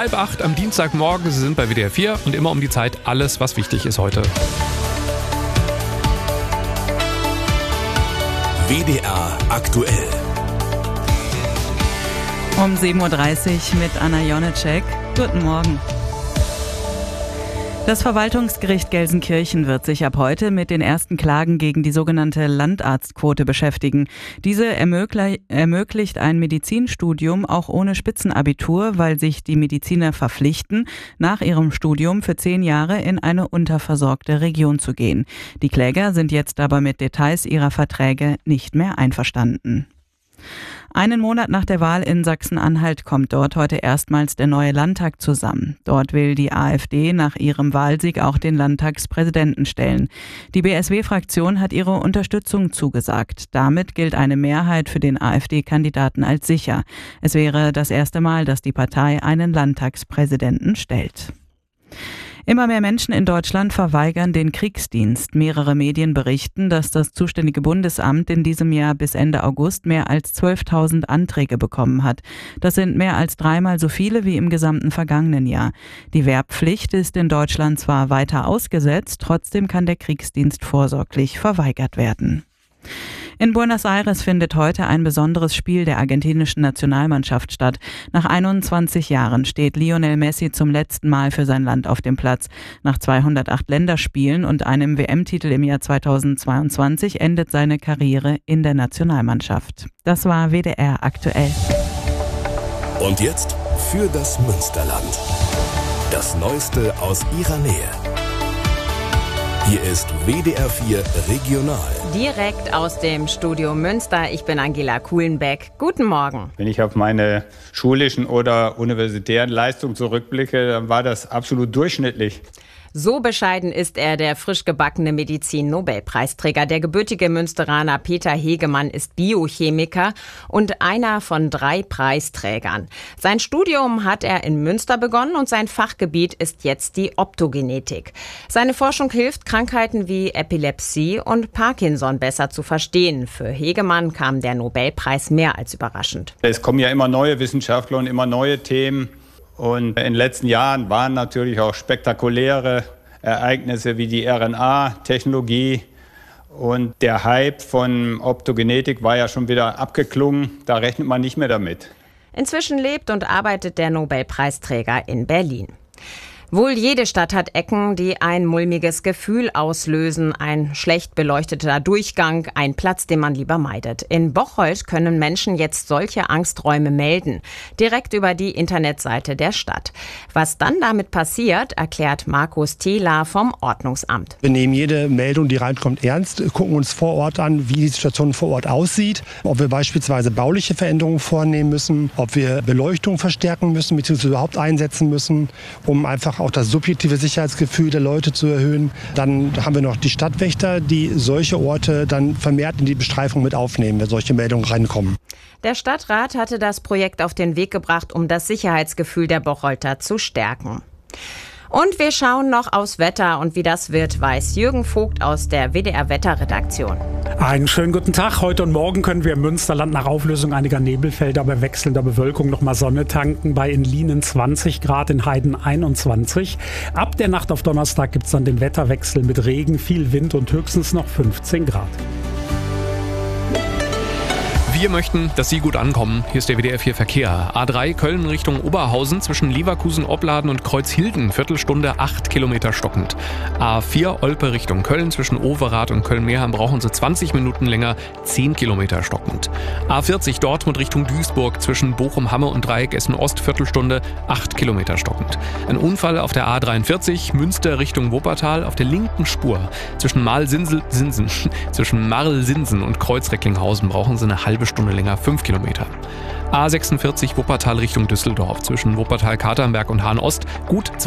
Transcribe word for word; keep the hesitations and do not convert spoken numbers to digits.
halb acht am Dienstagmorgen. Sie sind bei W D R vier und immer um die Zeit alles, was wichtig ist heute. W D R aktuell. Um sieben Uhr dreißig mit Anna Jonecek. Guten Morgen. Das Verwaltungsgericht Gelsenkirchen wird sich ab heute mit den ersten Klagen gegen die sogenannte Landarztquote beschäftigen. Diese ermöglich, ermöglicht ein Medizinstudium auch ohne Spitzenabitur, weil sich die Mediziner verpflichten, nach ihrem Studium für zehn Jahre in eine unterversorgte Region zu gehen. Die Kläger sind jetzt aber mit Details ihrer Verträge nicht mehr einverstanden. Einen Monat nach der Wahl in Sachsen-Anhalt kommt dort heute erstmals der neue Landtag zusammen. Dort will die AfD nach ihrem Wahlsieg auch den Landtagspräsidenten stellen. Die B S W-Fraktion hat ihre Unterstützung zugesagt. Damit gilt eine Mehrheit für den AfD-Kandidaten als sicher. Es wäre das erste Mal, dass die Partei einen Landtagspräsidenten stellt. Immer mehr Menschen in Deutschland verweigern den Kriegsdienst. Mehrere Medien berichten, dass das zuständige Bundesamt in diesem Jahr bis Ende August mehr als zwölftausend Anträge bekommen hat. Das sind mehr als dreimal so viele wie im gesamten vergangenen Jahr. Die Wehrpflicht ist in Deutschland zwar weiter ausgesetzt, trotzdem kann der Kriegsdienst vorsorglich verweigert werden. In Buenos Aires findet heute ein besonderes Spiel der argentinischen Nationalmannschaft statt. Nach einundzwanzig Jahren steht Lionel Messi zum letzten Mal für sein Land auf dem Platz. Nach zweihundertacht Länderspielen und einem W M-Titel im Jahr zweitausendzweiundzwanzig endet seine Karriere in der Nationalmannschaft. Das war W D R aktuell. Und jetzt für das Münsterland. Das Neueste aus ihrer Nähe. Hier ist W D R vier Regional. Direkt aus dem Studio Münster. Ich bin Angela Kuhlenbeck. Guten Morgen. Wenn ich auf meine schulischen oder universitären Leistungen zurückblicke, dann war das absolut durchschnittlich. So bescheiden ist er, der frisch gebackene Medizin-Nobelpreisträger. Der gebürtige Münsteraner Peter Hegemann ist Biochemiker und einer von drei Preisträgern. Sein Studium hat er in Münster begonnen und sein Fachgebiet ist jetzt die Optogenetik. Seine Forschung hilft, Krankheiten wie Epilepsie und Parkinson besser zu verstehen. Für Hegemann kam der Nobelpreis mehr als überraschend. Es kommen ja immer neue Wissenschaftler und immer neue Themen. Und in den letzten Jahren waren natürlich auch spektakuläre Ereignisse wie die R N A-Technologie. Und der Hype von Optogenetik war ja schon wieder abgeklungen. Da rechnet man nicht mehr damit. Inzwischen lebt und arbeitet der Nobelpreisträger in Berlin. Wohl jede Stadt hat Ecken, die ein mulmiges Gefühl auslösen. Ein schlecht beleuchteter Durchgang, ein Platz, den man lieber meidet. In Bocholt können Menschen jetzt solche Angsträume melden. Direkt über die Internetseite der Stadt. Was dann damit passiert, erklärt Markus Thieler vom Ordnungsamt. Wir nehmen jede Meldung, die reinkommt, ernst, gucken uns vor Ort an, wie die Situation vor Ort aussieht. Ob wir beispielsweise bauliche Veränderungen vornehmen müssen, ob wir Beleuchtung verstärken müssen, beziehungsweise überhaupt einsetzen müssen, um einfach auch das subjektive Sicherheitsgefühl der Leute zu erhöhen. Dann haben wir noch die Stadtwächter, die solche Orte dann vermehrt in die Bestreifung mit aufnehmen, wenn solche Meldungen reinkommen. Der Stadtrat hatte das Projekt auf den Weg gebracht, um das Sicherheitsgefühl der Bocholter zu stärken. Und wir schauen noch aufs Wetter und wie das wird, weiß Jürgen Vogt aus der W D R-Wetterredaktion. Einen schönen guten Tag. Heute und morgen können wir im Münsterland nach Auflösung einiger Nebelfelder bei wechselnder Bewölkung nochmal Sonne tanken. Bei in Lienen zwanzig Grad, in Heiden einundzwanzig. Ab der Nacht auf Donnerstag gibt es dann den Wetterwechsel mit Regen, viel Wind und höchstens noch fünfzehn Grad. Wir möchten, dass Sie gut ankommen. Hier ist der W D R vier Verkehr. A drei Köln Richtung Oberhausen zwischen Leverkusen, Opladen und Kreuzhilden. Viertelstunde, acht Kilometer stockend. A vier Olpe Richtung Köln zwischen Overath und Köln-Meerheim brauchen Sie zwanzig Minuten länger, zehn Kilometer stockend. A vierzig Dortmund Richtung Duisburg zwischen Bochum-Hamme und Dreieck Essen-Ost. Viertelstunde, acht Kilometer stockend. Ein Unfall auf der A dreiundvierzig Münster Richtung Wuppertal auf der linken Spur. Zwischen Marl-Sinsen, Sinsen, zwischen Marl-Sinsen und Kreuz-Recklinghausen brauchen Sie eine halbe Stunde länger, fünf Kilometer. A sechsundvierzig Wuppertal Richtung Düsseldorf zwischen Wuppertal-Katernberg und Hahn-Ost gut